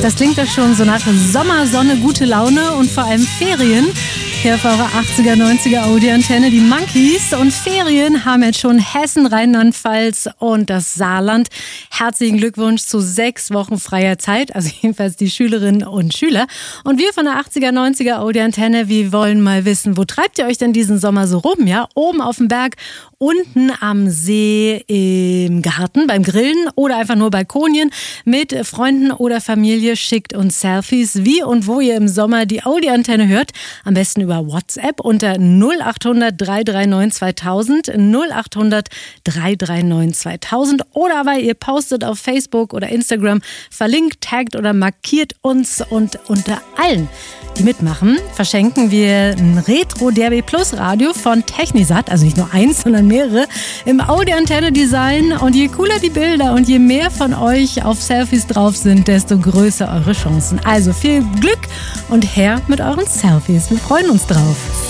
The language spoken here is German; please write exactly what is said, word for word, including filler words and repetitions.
Das klingt doch schon so nach Sommersonne, gute Laune und vor allem Ferien. Hier auf eurer achtziger, neunziger Audi-Antenne, die Monkeys. Und Ferien haben jetzt schon Hessen, Rheinland-Pfalz und das Saarland. Herzlichen Glückwunsch zu sechs Wochen freier Zeit, also jedenfalls die Schülerinnen und Schüler. Und wir von der achtziger, neunziger Audi-Antenne, wir wollen mal wissen, wo treibt ihr euch denn diesen Sommer so rum? Ja, oben auf dem Berg, unten am See, im Garten, beim Grillen oder einfach nur Balkonien mit Freunden oder Familie. Schickt uns Selfies, wie und wo ihr im Sommer die Audi-Antenne hört. Am besten über WhatsApp unter null acht hundert, drei drei neun, zweitausend, null acht hundert, drei drei neun, zweitausend oder aber ihr postet auf Facebook oder Instagram, verlinkt, taggt oder markiert uns und unter allen, die mitmachen, verschenken wir ein Retro D A B Plus Radio von Technisat, also nicht nur eins, sondern mehrere, im Audi-Antenne-Design. Und je cooler die Bilder und je mehr von euch auf Selfies drauf sind, desto größer eure Chancen. Also viel Glück und her mit euren Selfies. Wir freuen uns drauf.